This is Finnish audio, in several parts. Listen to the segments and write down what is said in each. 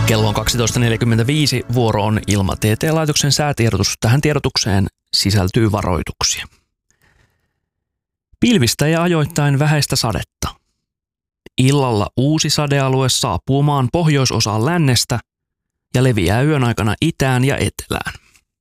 Kello on 12.45, vuoro on Ilmatieteen laitoksen säätiedotus. Tähän tiedotukseen sisältyy varoituksia. Pilvistä ja ajoittain vähäistä sadetta. Illalla uusi sadealue saapuu maan pohjoisosaan lännestä ja leviää yön aikana itään ja etelään.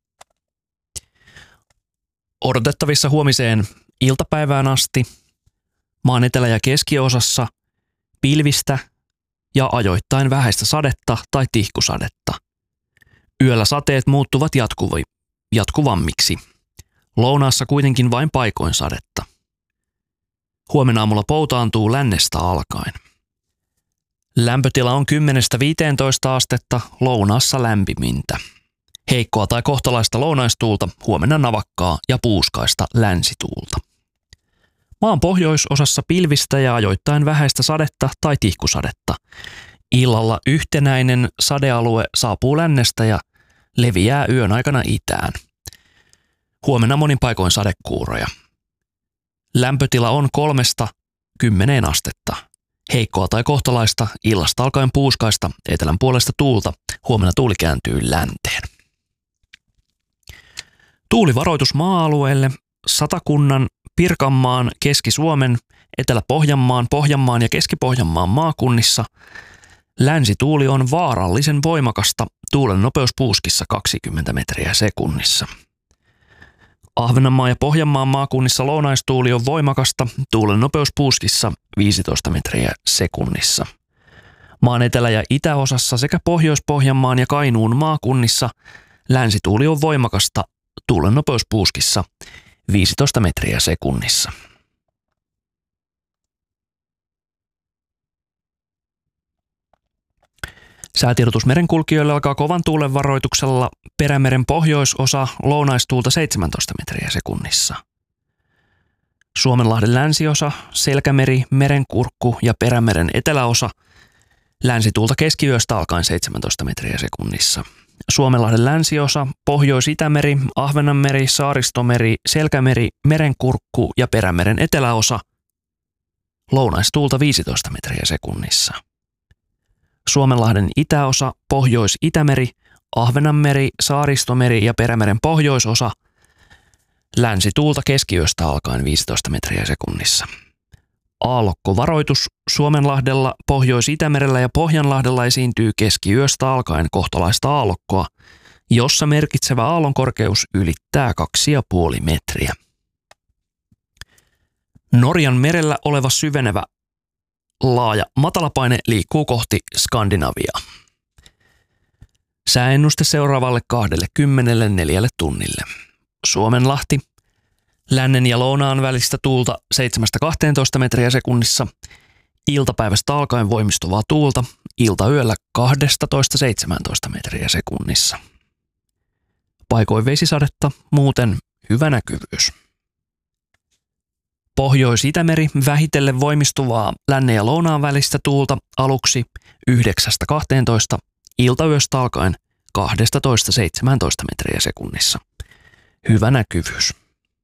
Odotettavissa huomiseen iltapäivään asti maan etelä- ja keskiosassa pilvistä ja ajoittain vähäistä sadetta tai tihkusadetta. Yöllä sateet muuttuvat jatkuvammiksi. Lounaassa kuitenkin vain paikoin sadetta. Huomenna aamulla poutaantuu lännestä alkaen. Lämpötila on 10–15 astetta, lounaassa lämpimintä. Heikkoa tai kohtalaista lounaistuulta, huomenna navakkaa ja puuskaista länsituulta. Maan pohjoisosassa pilvistä ja ajoittain vähäistä sadetta tai tihkusadetta. Illalla yhtenäinen sadealue saapuu lännestä ja leviää yön aikana itään. Huomenna monin paikoin sadekuuroja. Lämpötila on 3–10 astetta. Heikkoa tai kohtalaista, illasta alkaen puuskaista, etelän puolesta tuulta, huomenna tuuli kääntyy länteen. Tuulivaroitus maa-alueelle, Satakunnan, Pirkanmaan, Keski-Suomen, Etelä-Pohjanmaan, Pohjanmaan ja Keski-Pohjanmaan maakunnissa. Länsituuli on vaarallisen voimakasta, tuulen nopeus puuskissa 20 metriä sekunnissa. Ahvenanmaan ja Pohjanmaan maakunnissa lounaistuuli on voimakasta, tuulen nopeus puuskissa 15 metriä sekunnissa. Maan etelä- ja itäosassa sekä Pohjois-Pohjanmaan ja Kainuun maakunnissa länsituuli on voimakasta, tuulen nopeus puuskissa 15 metriä sekunnissa. Säätiedotus merenkulkijoille alkaa kovan tuulen varoituksella. Perämeren pohjoisosa lounaistuulta 17 metriä sekunnissa. Suomenlahden länsiosa, Selkämeri, Merenkurkku ja Perämeren eteläosa länsituulta keskiyöstä alkaen 17 metriä sekunnissa. Suomenlahden länsiosa, Pohjois-Itämeri, Ahvenanmeri, Saaristomeri, Selkämeri, Merenkurkku ja Perämeren eteläosa lounaistuulta 15 metriä sekunnissa. Suomenlahden itäosa, Pohjois-Itämeri, Ahvenanmeri, Saaristomeri ja Perämeren pohjoisosa länsituulta keskiyöstä alkaen 15 metriä sekunnissa. Aallokkovaroitus Suomenlahdella, Pohjois-Itämerellä ja Pohjanlahdella esiintyy keskiyöstä alkaen kohtalaista aallokkoa, jossa merkitsevä aallonkorkeus ylittää 2,5 metriä. Norjan merellä oleva syvenevä laaja matalapaine liikkuu kohti Skandinaviaa. Sääennuste seuraavalle 24 tunnille. Suomenlahti, lännen ja lounaan välistä tuulta 7–12 metriä sekunnissa, iltapäivästä alkaen voimistuvaa tuulta, iltayöllä 12–17 metriä sekunnissa. Paikoin vesisadetta, muuten hyvä näkyvyys. Pohjois-Itämeri vähitellen voimistuvaa lännen ja lounaan välistä tuulta aluksi 9–12, iltayöstä alkaen 12–17 metriä sekunnissa. Hyvä näkyvyys.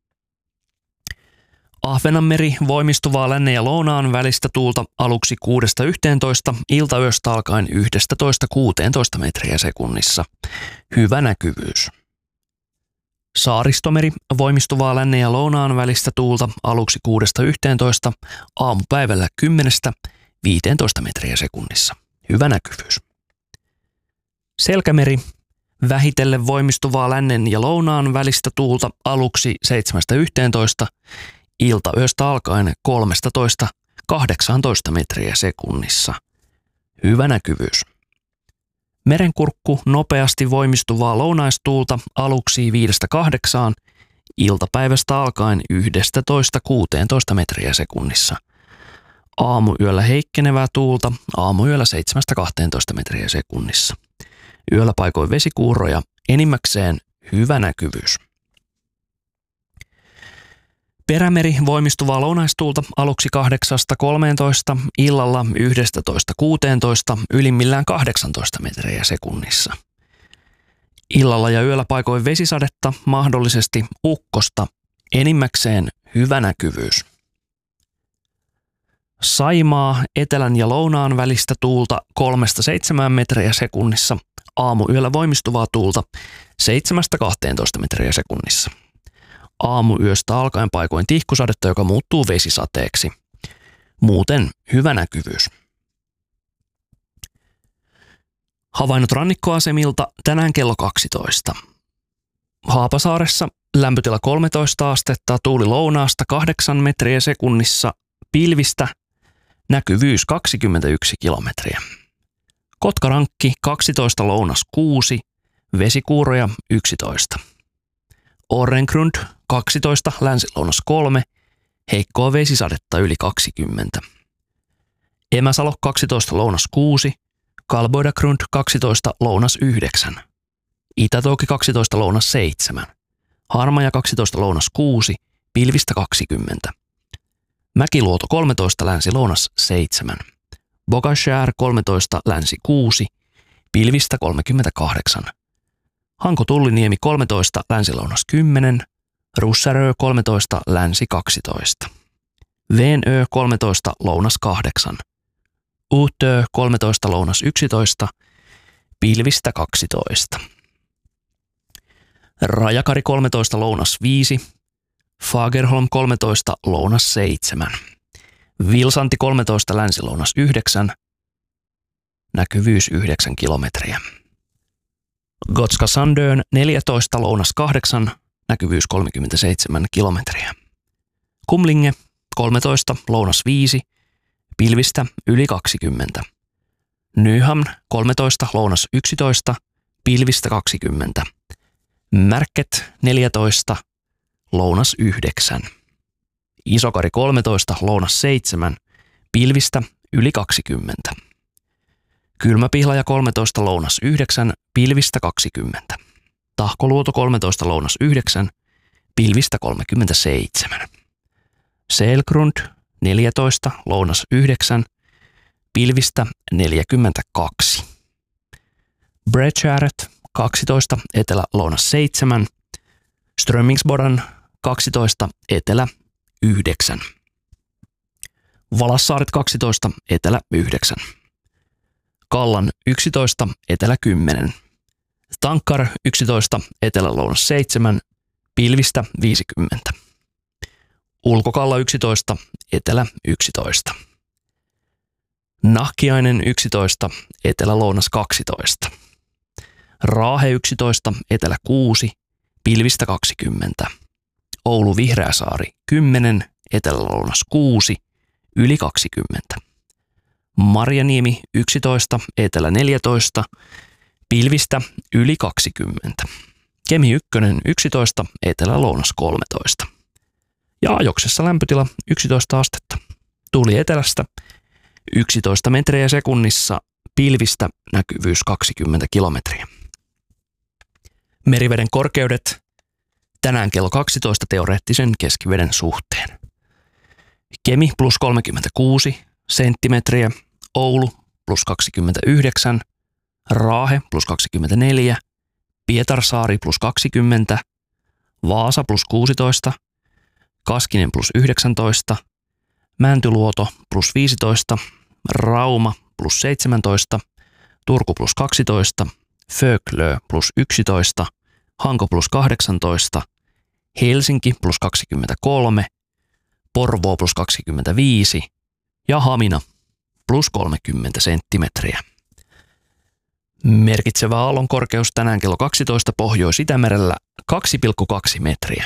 Ahvenanmeri voimistuvaa lännen ja lounaan välistä tuulta aluksi 6–11, iltayöstä alkaen 11–16 metriä sekunnissa. Hyvä näkyvyys. Saaristomeri voimistuvaa lännen ja lounaan välistä tuulta aluksi 6–11, aamupäivällä 10–15 metriä sekunnissa. Hyvä näkyvyys. Selkämeri vähitellen voimistuvaa lännen ja lounaan välistä tuulta aluksi 7–11, iltayöstä alkaen 13–18 metriä sekunnissa. Hyvä näkyvyys. Merenkurkku nopeasti voimistuvaa lounaistuulta aluksi 5–8, iltapäivästä alkaen 11–16 metriä sekunnissa. Aamuyöllä heikkenevää tuulta, aamuyöllä 7–12 metriä sekunnissa. Yöllä paikoin vesikuuroja, enimmäkseen hyvä näkyvyys. Perämeri voimistuvaa lounaistuulta aluksi 8–13, illalla 11–16, ylimmillään 18 metriä sekunnissa. Illalla ja yöllä paikoin vesisadetta, mahdollisesti ukkosta, enimmäkseen hyvä näkyvyys. Saimaa etelän ja lounaan välistä tuulta 3-7 metriä sekunnissa. Aamuyöllä voimistuvaa tuulta 7-12 metriä sekunnissa. Aamuyöstä alkaen paikoin tihkusadetta, joka muuttuu vesisateeksi. Muuten hyvä näkyvyys. Havainnot rannikkoasemilta tänään kello 12. Haapasaaressa lämpötila 13 astetta, tuuli lounaasta 8 metriä sekunnissa, pilvistä, näkyvyys 21 kilometriä. Kotkarankki 12, lounas 6, vesikuuroja 11. Orrengrund 12, länsi-lounas 3, heikkoa vesisadetta yli 20. Emäsalo 12, lounas 6, Kalboidagrund 12, lounas 9. Itätouki 12, lounas 7. Harmaja 12, lounas 6, pilvistä 20. Mäkiluoto 13, länsi-lounas 7. Bogashär 13, länsi 6, pilvistä 38. Hanko-Tulliniemi 13, länsi-lounas 10, Russärö 13, länsi 12. Veenö 13, lounas 8. Uutö 13, lounas 11, pilvistä 12. Rajakari 13, lounas 5, Fagerholm 13, lounas 7. Vilsanti 13, länsi-lounas 9, näkyvyys 9 kilometriä. Gotska Sandön 14, lounas 8, näkyvyys 37 kilometriä. Kumlinge 13, lounas 5, pilvistä yli 20. Nyhamn 13, lounas 11, pilvistä 20. Märket 14, lounas 9. Isokari 13, lounas 7, pilvistä yli 20. Kylmäpihlaja 13, lounas 9, pilvistä 20. Tahkoluoto 13, lounas 9, pilvistä 37. Selgrund 14, lounas 9, pilvistä 42. Bredskäret 12, etelä lounas 7, Strömmingsboden 12, etelä 9. Valassaaret 12, etelä 9. Kallan 11, etelä 10. Tankkar 11, etelä lounas 7, pilvistä 50. Ulkokalla 11, etelä 11. Nahkiainen 11, etelä lounas 12. Raahe 11, etelä 6, pilvistä 20. Oulu Vihreäsaari 10, etelä lounas 6, yli 20. Marjaniemi 11, etelä 14, pilvistä yli 20. Kemi 1 11, etelä lounas 13. Ja Ajoksessa lämpötila 11 astetta. Tuuli etelästä 11 metriä sekunnissa, pilvistä näkyvyys 20 kilometriä. Meriveden korkeudet tänään kello 12 teoreettisen keskiveden suhteen. Kemi plus 36 senttimetriä, Oulu plus 29, Raahe plus 24, Pietarsaari plus 20, Vaasa plus 16, Kaskinen plus 19, Mäntyluoto plus 15, Rauma plus 17, Turku plus 12, Föglö plus 11, Hanko plus 18, Helsinki plus 23, Porvoo plus 25 ja Hamina plus 30 senttimetriä. Merkitsevä aallon korkeus tänään kello 12 Pohjois-Itämerellä 2,2 metriä.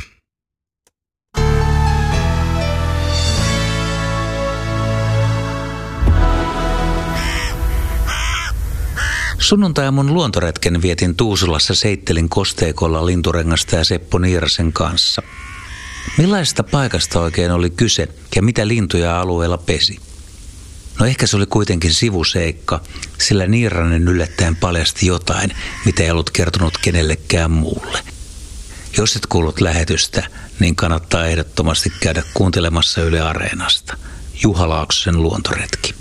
Sunnuntai-aamun luontoretken vietin Tuusulassa Seittelin kosteikolla Linturengasta ja Seppo Niirasen kanssa. Millaisesta paikasta oikein oli kyse ja mitä lintuja alueella pesi? No ehkä se oli kuitenkin sivuseikka, sillä Niiranen yllättäen paljasti jotain, mitä ei ollut kertonut kenellekään muulle. Jos et kuullut lähetystä, niin kannattaa ehdottomasti käydä kuuntelemassa Yle Areenasta. Juha Laaksosen luontoretki.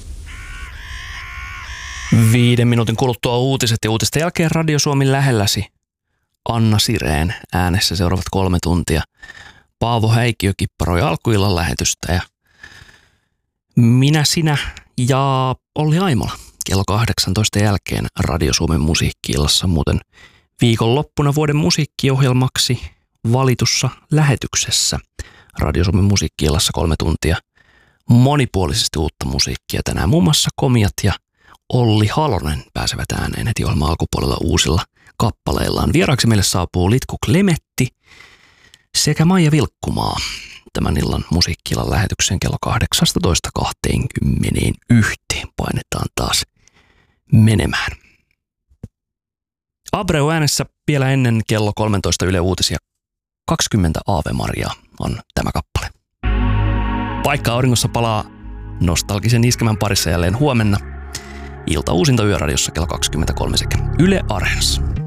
5 minuutin kuluttua uutiset ja uutisten jälkeen Radio Suomi lähelläsi. Anna Sireen äänessä seuraavat 3 tuntia. Paavo Häikkiö kipparoi alkuillan lähetystä ja Minä, sinä ja Olli Aimola kello 18 jälkeen Radio Suomen musiikki-illassa, muuten viikonloppuna vuoden musiikkiohjelmaksi valitussa lähetyksessä. Radio Suomen musiikki-illassa 3 tuntia monipuolisesti uutta musiikkia. Tänään muun muassa Komiat ja Olli Halonen pääsevät ääneen heti ohjelman alkupuolella uusilla kappaleillaan. Vieraaksi meille saapuu Litku Klemetti sekä Maija Vilkkumaa. Tämän illan musiikki-illan lähetyksen kello 18.21 painetaan taas menemään. Abreu äänessä vielä ennen kello 13 Yle Uutisia. 20 Ave Mariaa on tämä kappale. Paikka auringossa palaa nostalgisen iskemän parissa jälleen huomenna. Ilta uusinta Yöradiossa kello 23 sekä Yle Areenassa.